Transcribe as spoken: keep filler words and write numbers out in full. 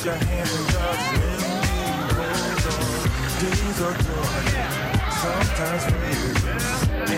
your hands in God's memory goes on. Days are gone, sometimes fade.